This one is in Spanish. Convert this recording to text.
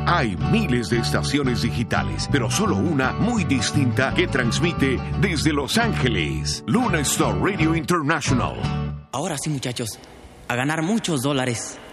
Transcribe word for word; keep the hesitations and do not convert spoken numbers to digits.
Hay miles de estaciones digitales, pero solo una muy distinta que transmite desde Los Ángeles. Luna Star Radio International. Ahora sí, muchachos, a ganar muchos dólares.